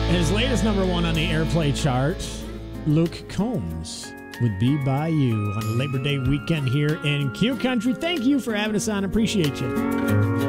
His latest number one on the airplay chart, Luke Combs, would Be By You on Labor Day weekend here in Q Country. Thank you for having us on. Appreciate you.